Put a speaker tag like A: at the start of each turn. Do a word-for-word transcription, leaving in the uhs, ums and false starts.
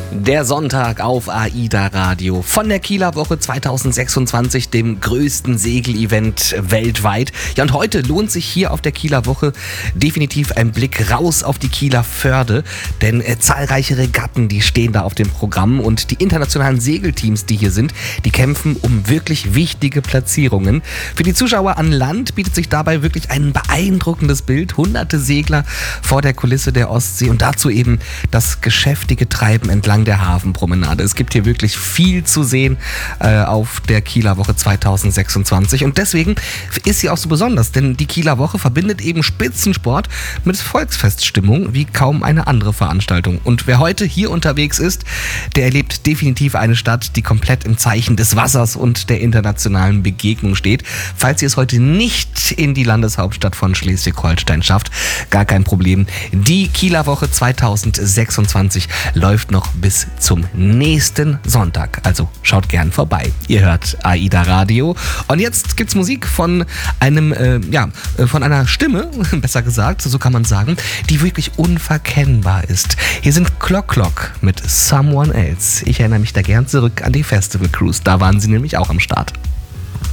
A: Der Sonntag auf AIDA Radio von der Kieler Woche zwanzig sechsundzwanzig, dem größten Segelevent weltweit. Ja, und heute lohnt sich hier auf der Kieler Woche definitiv ein Blick raus auf die Kieler Förde, denn äh, zahlreiche Regatten, die stehen da auf dem Programm und die internationalen Segelteams, die hier sind, die kämpfen um wirklich wichtige Platzierungen. Für die Zuschauer an Land bietet sich dabei wirklich ein beeindruckendes Bild. Hunderte Segler vor der Kulisse der Ostsee und dazu eben das geschäftige Treiben entlang der Hafenpromenade. Es gibt hier wirklich viel zu sehen äh, auf der Kieler Woche zwanzig sechsundzwanzig und deswegen ist sie auch so besonders, denn die Kieler Woche verbindet eben Spitzensport mit Volksfeststimmung wie kaum eine andere Veranstaltung. Und wer heute hier unterwegs ist, der erlebt definitiv eine Stadt, die komplett im Zeichen des Wassers und der internationalen Begegnung steht. Falls ihr es heute nicht in die Landeshauptstadt von Schleswig-Holstein schafft, gar kein Problem. Die Kieler Woche zwanzig sechsundzwanzig läuft noch bis zum nächsten Sonntag. Also schaut gern vorbei. Ihr hört AIDA Radio. Und jetzt gibt's Musik von einem, äh, ja, von einer Stimme, besser gesagt, so kann man sagen, die wirklich unverkennbar ist. Hier sind Clock Clock mit Someone Else. Ich erinnere mich da gern zurück an die Festival Cruise. Da waren sie nämlich auch am Start.